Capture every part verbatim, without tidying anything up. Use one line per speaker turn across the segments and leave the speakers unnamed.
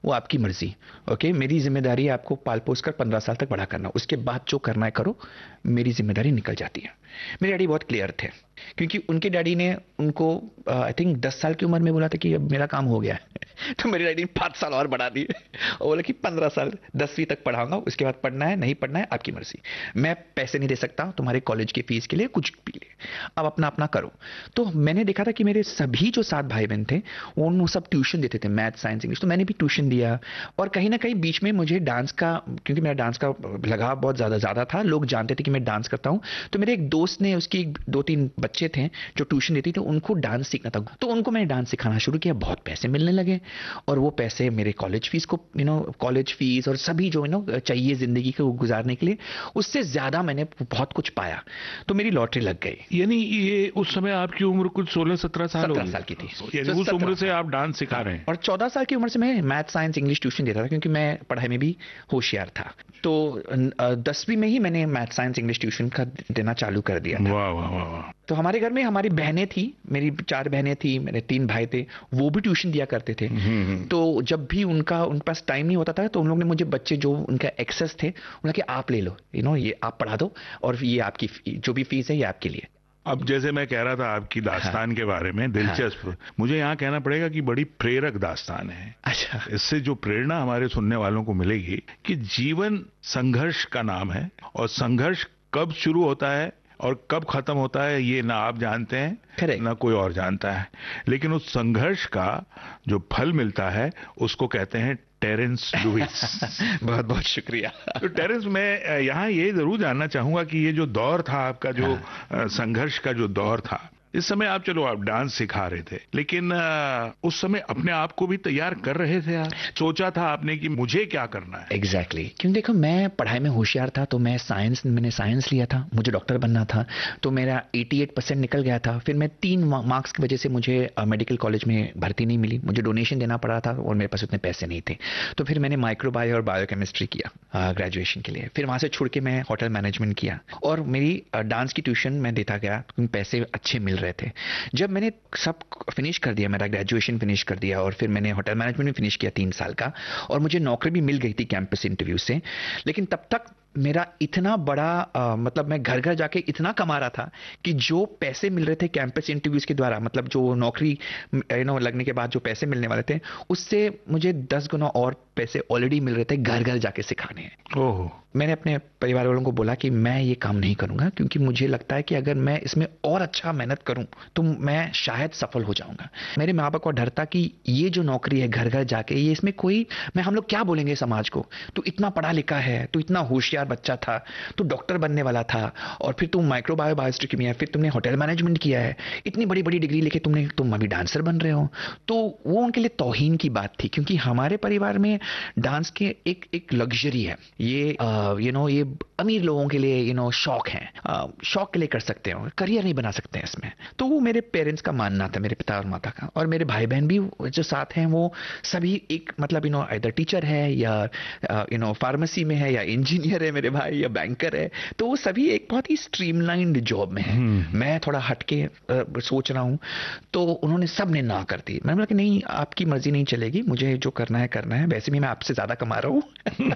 वो आपकी मर्जी। ओके, मेरी जिम्मेदारी है आपको पाल पोस कर पंद्रह साल तक बड़ा करना, उसके बाद जो करना है करो, मेरी जिम्मेदारी निकल जाती है। मेरे डैडी बहुत क्लियर थे, क्योंकि उनके डैडी ने उनको आई थिंक दस साल की उम्र में बोला था कि अब मेरा काम हो गया है तो मेरे डैडी ने पाँच साल और बढ़ा दिए और बोला कि पंद्रह साल दसवीं तक पढ़ाऊंगा, उसके बाद पढ़ना है नहीं पढ़ना है आपकी मर्जी, मैं पैसे नहीं दे सकता तुम्हारे कॉलेज की फीस के लिए, कुछ भी लिए, अब अपना अपना करो। तो मैंने देखा था कि मेरे सभी जो सात भाई बहन थे वो सब ट्यूशन देते थे, मैथ साइंस इंग्लिश, तो मैंने भी ट्यूशन दिया। और कहीं ना कहीं बीच में मुझे डांस का, क्योंकि मेरा डांस का लगाव बहुत ज्यादा ज्यादा था, लोग जानते थे कि मैं डांस करता हूं, तो मेरे एक दोस्त ने, उसकी दो तीन बच्चे थे जो ट्यूशन देती थे, उनको डांस सीखना था, तो उनको मैंने डांस सिखाना शुरू किया, बहुत पैसे मिलने लगे और वो पैसे मेरे कॉलेज फीस को, यू नो कॉलेज फीस और सभी जो यू नो चाहिए जिंदगी को गुजारने के लिए, उससे ज्यादा मैंने बहुत कुछ पाया, तो मेरी लॉटरी लग गई।
यानी ये उस समय आपकी उम्र कुछ सोलह सत्रह साल
सत्रह साल की थी,
यानी उस उम्र से आप डांस सिखा रहे हैं।
और चौदह साल की उम्र से मैं मैथ साइंस इंग्लिश ट्यूशन देता था, क्योंकि मैं पढ़ाई में भी होशियार था। तो दसवीं में ही मैंने मैथ साइंस इंग्लिश ट्यूशन का देना चालू कर दिया था।
वाह वाह वाह।
तो हमारे घर में हमारी बहनें थी, मेरी चार बहनें थी, मेरे तीन भाई थे, वो भी ट्यूशन दिया करते थे। तो जब भी उनका उनके पास टाइम नहीं होता था, तो उन लोगों ने मुझे, बच्चे जो उनका एक्सेस थे, उन्होंने कि आप ले लो, यू नो ये आप पढ़ा दो और ये आपकी जो भी फीस है ये आपके लिए।
अब जैसे मैं कह रहा था आपकी दास्तान हाँ, के बारे में दिलचस्प, हाँ, मुझे यहाँ कहना पड़ेगा कि बड़ी प्रेरक दास्तान है।
अच्छा।
इससे जो प्रेरणा हमारे सुनने वालों को मिलेगी कि जीवन संघर्ष का नाम है और संघर्ष कब शुरू होता है और कब खत्म होता है ये ना आप जानते हैं ना कोई और जानता है, लेकिन उस संघर्ष का जो फल मिलता है उसको कहते हैं टेरेंस लुइस।
बहुत बहुत शुक्रिया।
तो टेरेंस, मैं यहाँ ये जरूर जानना चाहूंगा कि ये जो दौर था आपका, जो हाँ, संघर्ष का जो दौर था, इस समय आप, चलो आप डांस सिखा रहे थे, लेकिन उस समय अपने आप को भी तैयार कर रहे थे आप? सोचा था आपने कि मुझे क्या करना है?
Exactly exactly. क्योंकि देखो मैं पढ़ाई में होशियार था, तो मैं साइंस मैंने साइंस लिया था, मुझे डॉक्टर बनना था, तो मेरा अठासी परसेंट निकल गया था। फिर मैं तीन मार्क्स की वजह से मुझे मेडिकल कॉलेज में भर्ती नहीं मिली, मुझे डोनेशन देना पड़ा था और मेरे पास उतने पैसे नहीं थे। तो फिर मैंने माइक्रोबायो और बायोकेमिस्ट्री किया ग्रेजुएशन के लिए। फिर वहां से छोड़ के मैं होटल मैनेजमेंट किया और मेरी डांस की ट्यूशन मैं देता गया, क्योंकि पैसे अच्छे मिल रहे थे। जब मैंने सब फिनिश कर दिया, मेरा ग्रेजुएशन फिनिश कर दिया और फिर मैंने होटल मैनेजमेंट भी फिनिश किया तीन साल का, और मुझे नौकरी भी मिल गई थी कैंपस इंटरव्यू से, लेकिन तब तक मेरा इतना बड़ा आ, मतलब मैं घर घर जाके इतना कमा रहा था कि जो पैसे मिल रहे थे कैंपस इंटरव्यूज के द्वारा, मतलब जो नौकरी यू नो लगने के बाद जो पैसे मिलने वाले थे, उससे मुझे दस गुना और पैसे ऑलरेडी मिल रहे थे घर घर जाके सिखाने हैं।
ओह।
मैंने अपने परिवार वालों को बोला कि मैं ये काम नहीं करूंगा, क्योंकि मुझे लगता है कि अगर मैं इसमें और अच्छा मेहनत करूं तो मैं शायद सफल हो जाऊंगा। मेरे माँ बाप को डर था कि ये जो नौकरी है घर घर जाके, ये इसमें कोई, मैं हम लोग क्या बोलेंगे समाज को, तू इतना पढ़ा लिखा है, तू इतना होशियार बच्चा था, तू डॉक्टर बनने वाला था, और फिर तुम माइक्रोबायो बायोस्टिक में है, फिर तुमने होटल मैनेजमेंट किया है, इतनी बड़ी बड़ी डिग्री लेके तुमने तुम अभी डांसर बन रहे हो। तो वो उनके लिए तौहीन की बात थी, क्योंकि हमारे परिवार में डांस के एक एक लग्जरी है, ये यू नो ये अमीर लोगों के लिए यू नो शौक है, शौक के लिए कर सकते हो, करियर नहीं बना सकते हैं इसमें। तो वो मेरे पेरेंट्स का मानना था, मेरे पिता और माता का। और मेरे भाई बहन भी जो साथ हैं वो सभी एक मतलब यू नो इधर टीचर है या यू नो फार्मेसी में है या इंजीनियर है मेरे भाई, या बैंकर है, तो वो सभी एक बहुत ही स्ट्रीमलाइंड जॉब में है। मैं थोड़ा हटके सोच रहा हूँ, तो उन्होंने सब ने ना कर दी। मैंने बोला कि नहीं, आपकी मर्जी नहीं चलेगी, मुझे जो करना है करना है, वैसे भी मैं आपसे ज्यादा कमा रहा हूँ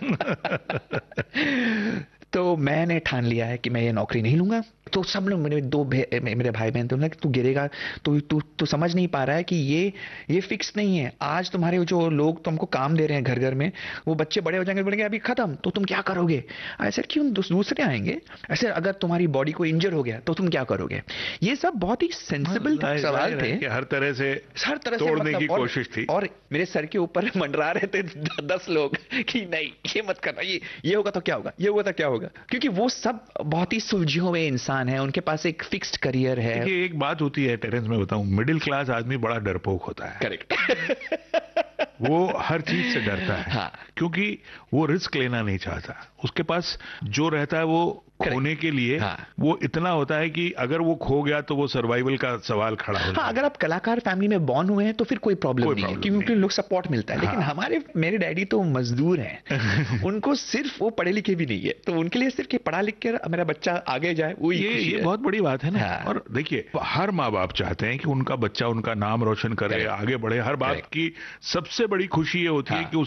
तो मैंने ठान लिया है कि मैं ये नौकरी नहीं लूंगा। तो सब लोग, मेरे दो मेरे भाई बहन थे, तू गिरेगा, तू तू तू समझ नहीं पा रहा है कि ये ये फिक्स नहीं है। आज तुम्हारे जो लोग तुमको काम दे रहे हैं घर घर में, वो बच्चे बड़े हो जाएंगे, बोलेंगे अभी खत्म, तो तुम क्या करोगे? ऐसे क्यों दूसरे आएंगे, ऐसे अगर तुम्हारी बॉडी को इंजर हो गया तो तुम क्या करोगे? ये सब बहुत ही सेंसिबल सवाल थे,
हर तरह से
हर तरह
तोड़ने
से मतलब,
की कोशिश थी।
और मेरे सर के ऊपर मंडरा रहे थे दस लोग कि नहीं ये मत करना, ये ये होगा तो क्या होगा, ये होगा तो क्या होगा, क्योंकि वो सब बहुत ही सुलझे हुए इंसान है, उनके पास एक फिक्स्ड करियर है।
ये एक बात होती है टेरेंस, में बताऊं, मिडिल क्लास आदमी बड़ा डरपोक होता है।
करेक्ट
वो हर चीज से डरता है।
हाँ।
क्योंकि वो रिस्क लेना नहीं चाहता। उसके पास जो रहता है वो खोने के लिए हाँ। वो इतना होता है कि अगर वो खो गया तो वो सर्वाइवल का सवाल खड़ा हो जाता है।
हाँ, अगर आप कलाकार फैमिली में बॉर्न हुए हैं तो फिर कोई प्रॉब्लम नहीं है, क्योंकि लोग सपोर्ट मिलता है। हाँ। लेकिन हमारे मेरे डैडी तो मजदूर हैं उनको सिर्फ वो पढ़े लिखे भी नहीं है, तो उनके लिए सिर्फ पढ़ा लिख कर मेरा बच्चा आगे जाए, वो
ये, ये बहुत बड़ी बात है ना। हाँ। और देखिए, हर माँ बाप चाहते हैं कि उनका बच्चा उनका नाम रोशन करे, आगे बढ़े। हर बाप की सबसे बड़ी खुशी ये होती है कि